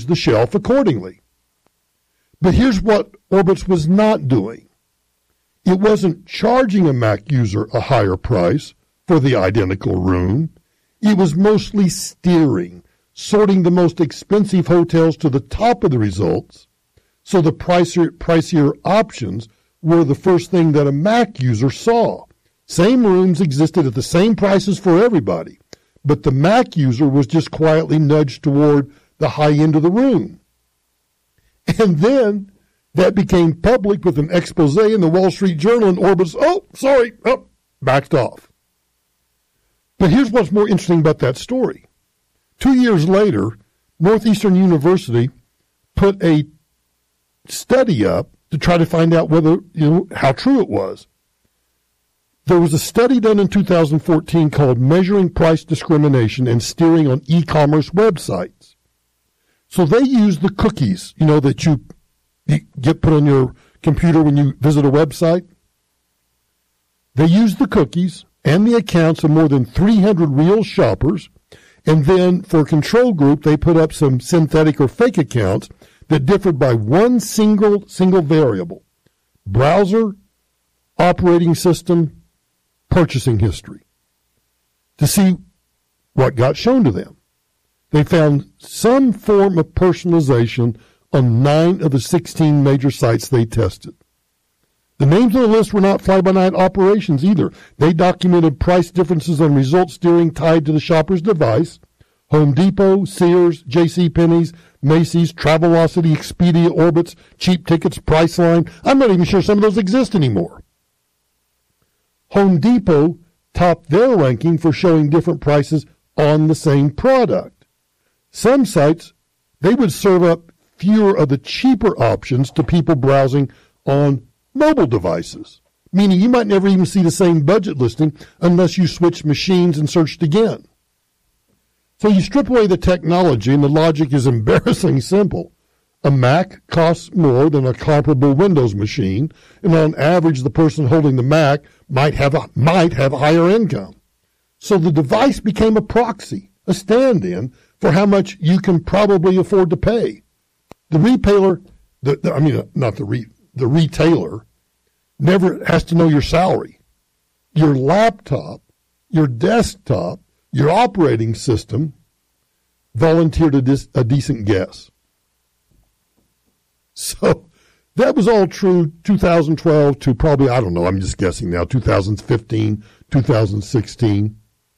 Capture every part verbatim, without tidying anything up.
the shelf accordingly. But here's what Orbitz was not doing. It wasn't charging a Mac user a higher price for the identical room. It was mostly steering, sorting the most expensive hotels to the top of the results, so the pricier, pricier options were the first thing that a Mac user saw. Same rooms existed at the same prices for everybody, but the Mac user was just quietly nudged toward the high end of the room. And then that became public with an expose in the Wall Street Journal, and Orbitz, oh, sorry, oh, backed off. But here's what's more interesting about that story. Two years later, Northeastern University put a study up to try to find out whether, you know, how true it was. There was a study done in two thousand fourteen called Measuring Price Discrimination and Steering on E-Commerce Websites. So they used the cookies, you know, that you get put on your computer when you visit a website. They used the cookies and the accounts of more than three hundred real shoppers, and then for a control group, they put up some synthetic or fake accounts that differed by one single single variable: browser, operating system, purchasing history, to see what got shown to them. They found some form of personalization on nine of the sixteen major sites they tested. The names on the list were not fly-by-night operations either. They documented price differences on results steering tied to the shopper's device. Home Depot, Sears, JCPenney's, Macy's, Travelocity, Expedia, Orbitz, Cheap Tickets, Priceline. I'm not even sure some of those exist anymore. Home Depot topped their ranking for showing different prices on the same product. Some sites, they would serve up fewer of the cheaper options to people browsing on mobile devices, meaning you might never even see the same budget listing unless you switched machines and searched again. So you strip away the technology, and the logic is embarrassingly simple. A Mac costs more than a comparable Windows machine, and on average, the person holding the Mac might have a, might have a higher income. So the device became a proxy, a stand-in for how much you can probably afford to pay. The retailer, the, the, I mean, not the re, the retailer, never has to know your salary. Your laptop, your desktop, your operating system volunteered a, dis, a decent guess. So that was all true two thousand twelve to probably, I don't know, I'm just guessing now, two thousand fifteen, two thousand sixteen.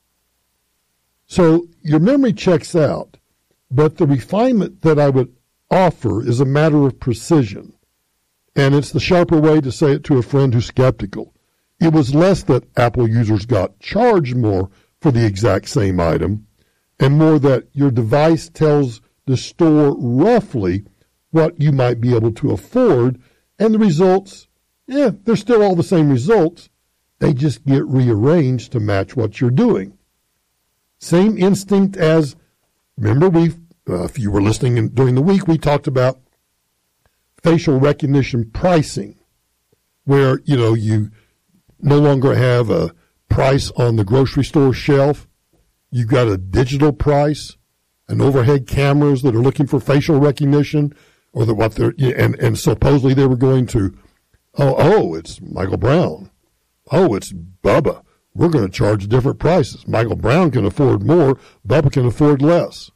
So your memory checks out, but the refinement that I would offer is a matter of precision. And it's the sharper way to say it to a friend who's skeptical. It was less that Apple users got charged more for the exact same item, and more that your device tells the store roughly what you might be able to afford, and the results, yeah, they're still all the same results. They just get rearranged to match what you're doing. Same instinct as, remember, we, uh, if you were listening in, during the week, we talked about facial recognition pricing, where, you know, you no longer have a price on the grocery store shelf. You've got a digital price, and overhead cameras that are looking for facial recognition, or the, what they're, and, and supposedly they were going to, oh, oh, it's Michael Brown. Oh, it's Bubba. We're going to charge different prices. Michael Brown can afford more. Bubba can afford less.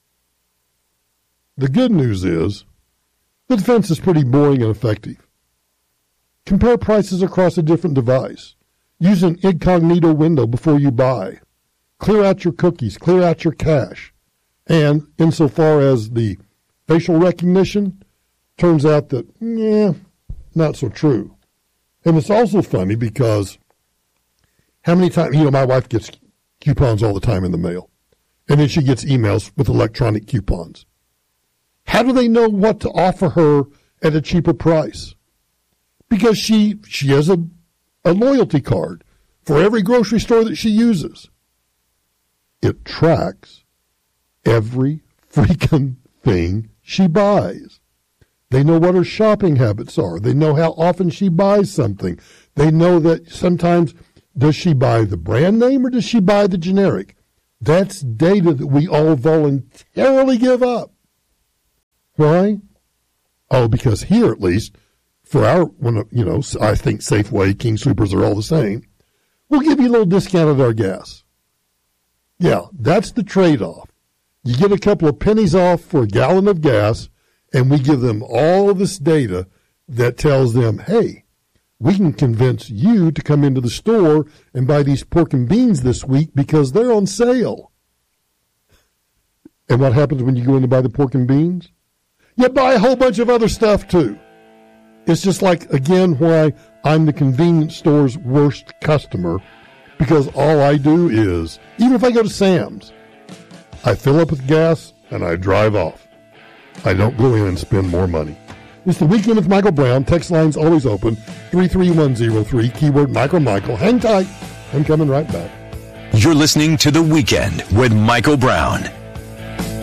The good news is the defense is pretty boring and effective. Compare prices across a different device. Use an incognito window before you buy. Clear out your cookies. Clear out your cache. And insofar as the facial recognition, turns out that, yeah, not so true. And it's also funny because how many times, you know, my wife gets coupons all the time in the mail, and then she gets emails with electronic coupons. How do they know what to offer her at a cheaper price? Because she she has a, a loyalty card for every grocery store that she uses. It tracks every freaking thing she buys. They know what her shopping habits are. They know how often she buys something. They know that sometimes, does she buy the brand name or does she buy the generic? That's data that we all voluntarily give up. Why? Oh, because here at least, for our, when you know, I think Safeway, King Soopers are all the same, we'll give you a little discount of our gas. Yeah, that's the trade-off. You get a couple of pennies off for a gallon of gas, and we give them all of this data that tells them, hey, we can convince you to come into the store and buy these pork and beans this week because they're on sale. And what happens when you go in to buy the pork and beans? You buy a whole bunch of other stuff too. It's just like, again, why I'm the convenience store's worst customer, because all I do is, even if I go to Sam's, I fill up with gas and I drive off. I don't go in and spend more money. It's the Weekend with Michael Brown. Text line's always open, three three one zero three, keyword Michael Michael. Hang tight. I'm coming right back. You're listening to The Weekend with Michael Brown